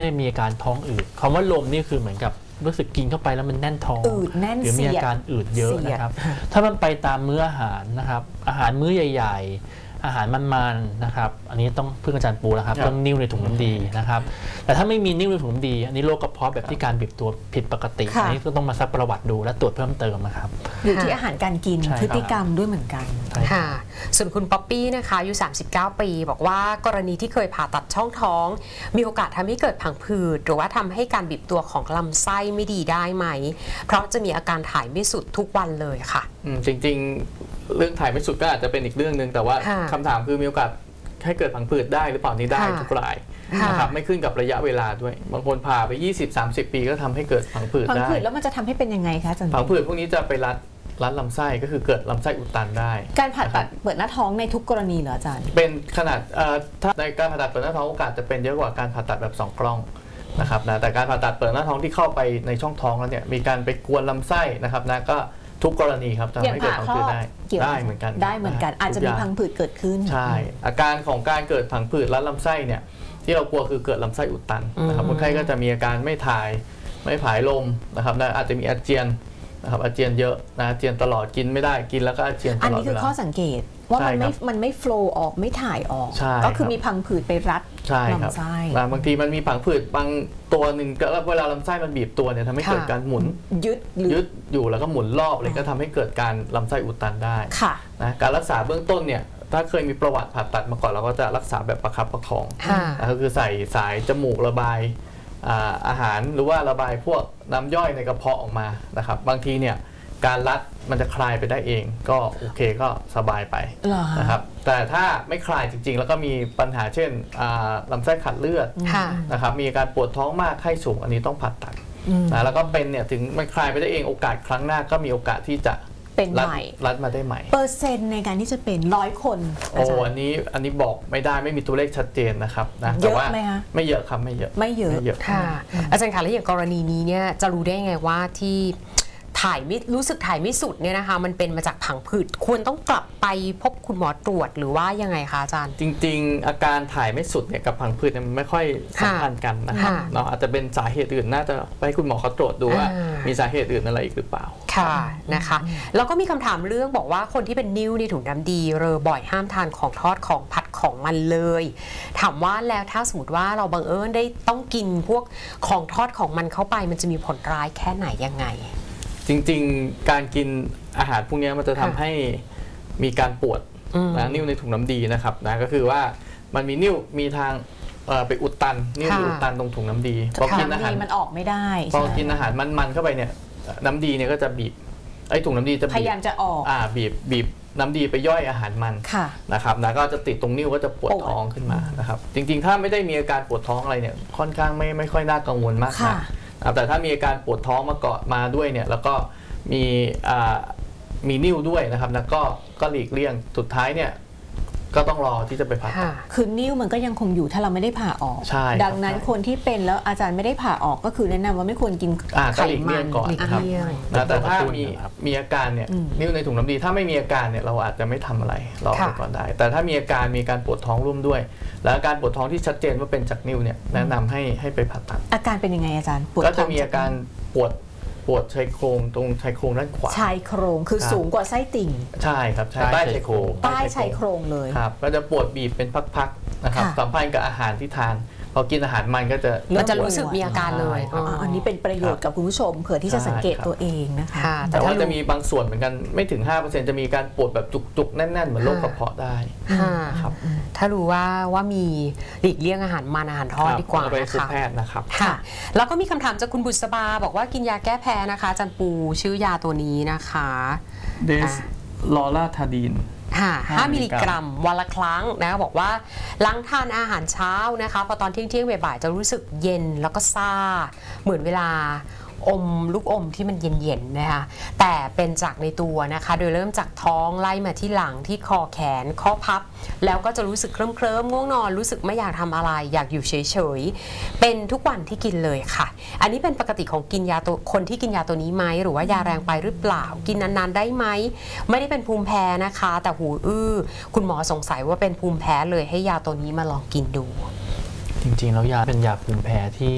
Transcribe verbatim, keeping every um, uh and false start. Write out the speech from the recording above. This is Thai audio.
ไม่มีอาการท้องอืดคำว่าลมนี่คือเหมือนกับรู้สึกกินเข้าไปแล้วมันแน่นท้องอืดแน่นหรือมีอาการอืดเยอะนะครับถ้ามันไปตามมื้ออาหารนะครับอาหารมื้อใหญ่ๆอาหารมันๆนะครับอันนี้ต้องพึ่งอาจารย์ปูแล้วครับต้องนิ่วในถุงน้ำดีนะครับแต่ถ้าไม่มีนิ่วในถุงน้ำดีอันนี้โรคกระเพาะแบบที่การบีบตัวผิดปกติอันนี้ก็ต้องมาซักประวัติดูและตรวจเพิ่มเติมนะครับอยู่ที่อาหารการกินพฤติกรรมด้วยเหมือนกันค่ะส่วนคุณป๊อปปี้นะคะอายุสามสิบเก้าปีบอกว่ากรณีที่เคยผ่าตัดช่องท้องมีโอกาสทำให้เกิดผังผืดหรือว่าทำให้การบีบตัวของลำไส้ไม่ดีได้ไหมเพราะจะมีอาการถ่ายไม่สุดทุกวันเลยค่ะจริงๆเรื่องถ่ายไม่สุดก็อาจจะเป็นอีกเรื่องหนึ่งแต่ว่าคำถามคือมีโอกาสให้เกิดผังผืดได้หรือเปล่านี่ได้ทุกรายนะครับไม่ขึ้นกับระยะเวลาด้วยบางคนผ่าไป ยี่สิบ สามสิบ ปีก็ทำให้เกิดผังผืดได้ผังผืดแล้วมันจะทำให้เป็นยังไงคะอาจารย์ผังผืดพวกนี้จะไปรัดรัดลำไส้ก็คือเกิดลำไส้อุดตันได้การผ่าตัดเปิดหน้าท้องในทุกกรณีเหรออาจารย์เป็นขนาดถ้าในการผ่าตัดเปิดหน้าท้องโอกาสจะเป็นเยอะกว่าการผ่าตัดแบบสองกล้องนะครับนะแต่การผ่าตัดเปิดหน้าท้องที่เข้าไปในช่องท้องแล้วเนี่ยมีการไปกวนลำไส้นะครับนะก็ทุกกรณีครับจะทำให้เกิดผังผืดได้ได้เหมือนกันได้เหมือนกันอาจจะมีผังผืดเกิดขึ้นใช่อาการของการเกิดผังผืดรัดลำไส้เนี่ยที่เรากลัวคือเกิดลำไส้อุดตันนะครับคนไข้ก็จะมีอาการไม่ถ่ายไม่ผายลมนะครับนะอาจจะมีอาเจียนนะครับอาเจียนเยอะนะอาเจียนตลอดกินไม่ได้กินแล้วก็อาเจียนตลอดเวลาอันนี้คือข้อสังเกตว่ามันไม่มันไม่โฟล์ออกไม่ถ่ายออกก็คือมีผังผืดไปรัดลำไส้บางทีมันมีผังผืดบางตัวหนึ่งก็เวลาลำไส้มันบีบตัวเนี่ยทำให้เกิดการหมุนยึดยึดอยู่แล้วก็หมุนรอบเลยก็ทำให้เกิดการลำไส้อุดตันได้นะการรักษาเบื้องต้นเนี่ยถ้าเคยมีประวัติผ่าตัดมาก่อนเราก็จะรักษาแบบประคับประคองก็คือใส่สายจมูกระบายอาหารหรือว่าระบายพวกน้ำย่อยในกระเพาะออกมานะครับบางทีเนี่ยการรัดมันจะคลายไปได้เองก็โอเคก็สบายไปนะครับแต่ถ้าไม่คลายจริงๆแล้วก็มีปัญหาเช่นลำไส้ขาดเลือดนะครับมีอาการปวดท้องมากไข้สูงอันนี้ต้องผ่าตัดนะแล้วก็เป็นเนี่ยถึงมันคลายไปได้เองโอกาสครั้งหน้าก็มีโอกาสที่จะเป็นใหม่รัดมาได้ใหม่เปอร์เซ็นต์ในการที่จะเป็นร้อยคนโอ้อันนี้อันนี้บอกไม่ได้ไม่มีตัวเลขชัดเจนนะครับนะเยอะไหมคะไม่เยอะครับไม่เยอะไม่เยอะค่ะอาจารย์คะแล้วอย่างกรณีนี้เนี่ยจะรู้ได้ไงว่าที่ถ่ายไม่รู้สึกถ่ายไม่สุดเนี่ยนะคะมันเป็นมาจากผังผืดควรต้องกลับไปพบคุณหมอตรวจหรือว่ายังไงคะอาจารย์จริงๆอาการถ่ายไม่สุดเนี่ยกับผังผืดเนี่ยมันไม่ค่อยสัมพันธ์กันนะครับเนาะอาจจะเป็นสาเหตุอื่นน่าจะไปให้คุณหมอเขาตรวจดูว่ามีสาเหตุอื่นอะไรอีกหรือเปล่าค่ะนะคะแล้วก็มีคำถามเรื่องบอกว่าคนที่เป็นนิ่วในถุงน้ำดีเรอบ่อยห้ามทานของทอดของผัดของมันเลยถามว่าแล้วถ้าสมมติว่าเราบังเอิญได้ต้องกินพวกของทอดของมันเข้าไปมันจะมีผลร้ายแค่ไหนยังไงจริงๆการกินอาหารพวกนี้มันจะทำให้มีการปวดนะนิ่วในถุงน้ำดีนะครับนะก็คือว่ามันมีนิ่วมีทางไปอุดตันนิ่วอุดตันตรงถุงน้ำดีพอกินอาหารมันออกไม่ได้พอกินอาหารมันๆเข้าไปเนี่ยน้ำดีเนี่ยก็จะบีบไอ้ถุงน้ำดีจะพยายามจะออกอ่าบีบบีบน้ำดีไปย่อยอาหารมันนะครับนะก็จะติดตรงนิ่วก็จะปวดท้องขึ้นมานะครับจริงๆถ้าไม่ได้มีอาการปวดท้องอะไรเนี่ยค่อนข้างไม่ไม่ค่อยน่ากังวลมากนะแต่ถ้ามีอาการปวดท้องมาเกาะมาด้วยเนี่ยแล้วก็มีมีนิ่วด้วยนะครับแล้วก็ก็หลีกเลี่ยงสุดท้ายเนี่ยก็ต้องรอที่จะไปผ่าตัดคือนิ่วมันก็ยังคงอยู่ถ้าเราไม่ได้ผ่าออกดังนั้นคนที่เป็นแล้วอาจารย์ไม่ได้ผ่าออกก็คือแนะนำว่าไม่ควรกินไขมันก่อนครับแต่ถ้ามีมีอาการเนี่ยนิ่วในถุงน้ำดีถ้าไม่มีอาการเนี่ยเราอาจจะไม่ทำอะไรรอไปก่อนได้แต่ถ้ามีอาการมีการปวดท้องร่วมด้วยแล้วอาการปวดท้องที่ชัดเจนว่าเป็นจากนิ่วเนี่ยแนะนำให้ให้ไปผ่าตัดอาการเป็นยังไงอาจารย์ปวดก็จะมีอาการปวดปวดชายโครงตรงชายโครงด้านขวาชายโครงคือสูงกว่าไส้ติ่งใช่ครับใต้ชายโครงใต้ชายโครงเลยครับก็จะปวดบีบเป็นพักๆนะครับสัมพันธ์กับอาหารที่ทานพอกินอาหารมันก็จะมันจะรู้สึกมีอาการเลยอันนี้เป็นประโยชน์กับคุณผู้ชมเผื่อที่จะสังเกตตัวเองนะคะแต่ว่าจะมีบางส่วนเหมือนกันไม่ถึง ห้าเปอร์เซ็นต์ จะมีการปวดแบบจุกๆแน่นๆเหมือนโรคกระเพาะได้ครับถ้ารู้ว่าว่ามีหลีกเลี่ยงอาหารมันอาหารทอดดีกว่าไปพบแพทย์นะครับค่ะแล้วก็มีคำถามจากคุณบุษบาบอกว่ากินยาแก้แพ้นะคะอาจารย์ปูชื่อยาตัวนี้นะคะเดสลอราทาดีนห้ามิลลิกรัมวันละครั้งนะบอกว่าหลังทานอาหารเช้านะคะพอตอนเที่ยงเที่ยงบ่ายๆจะรู้สึกเย็นแล้วก็ซ่าเหมือนเวลาอมลูกอมที่มันเย็นๆนะคะแต่เป็นจากในตัวนะคะโดยเริ่มจากท้องไล่มาที่หลังที่คอแขนข้อพับแล้วก็จะรู้สึกเคลิ้มเคลิ้มง่วงนอนรู้สึกไม่อยากทำอะไรอยากอยู่เฉยๆเป็นทุกวันที่กินเลยค่ะอันนี้เป็นปกติของกินยาตัวคนที่กินยาตัวนี้ไหมหรือว่ายาแรงไปหรือเปล่ากินนานๆได้ไหมไม่ได้เป็นภูมิแพ้นะคะแต่หูอื้อคุณหมอสงสัยว่าเป็นภูมิแพ้เลยให้ยาตัวนี้มาลองกินดูจริงๆแล้วยาเป็นยาภูมิแพ้ที่